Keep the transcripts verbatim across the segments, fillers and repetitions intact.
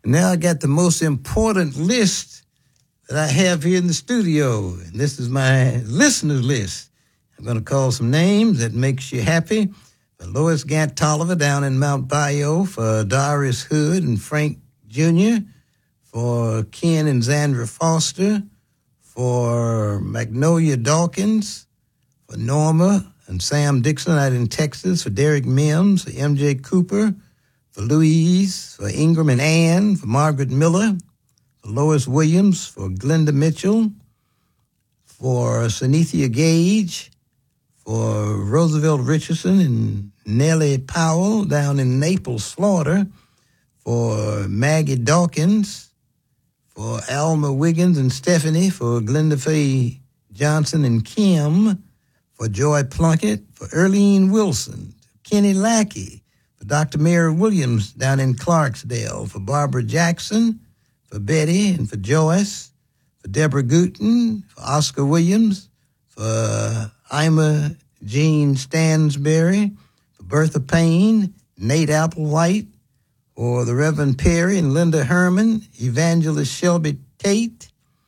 And now I got the most important list that I have here in the studio. And this is my listeners list. I'm going to call some names that makes you happy. For Lois Gant Tolliver down in Mount Bio, for Doris Hood and Frank Junior, for Ken and Zandra Foster, for Magnolia Dawkins, for Norma and Sam Dixon out in Texas, for Derek Mims, for M J Cooper, for Louise, for Ingram and Ann, for Margaret Miller, for Lois Williams, for Glenda Mitchell, for Sanithia Gage, for Roosevelt Richardson and Nellie Powell down in Naples, Florida, for Maggie Dawkins, for Alma Wiggins and Stephanie, for Glenda Faye Johnson and Kim, for Joy Plunkett, for Earlene Wilson, Kenny Lackey, for Doctor Mary Williams down in Clarksdale, for Barbara Jackson, for Betty and for Joyce, for Deborah Gooten, for Oscar Williams, for Ima Jean Stansberry, for Bertha Payne, Nate Applewhite, for the Reverend Perry and Linda Herman, Evangelist Shelby Tate,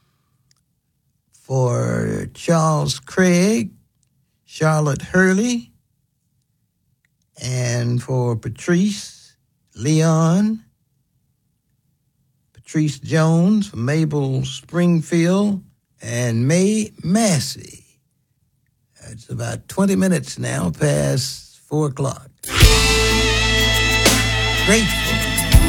for Charles Craig, Charlotte Hurley, and for Patrice Leon, Patrice Jones, for Mabel Springfield, and May Massey. It's about twenty minutes now past four o'clock. Great.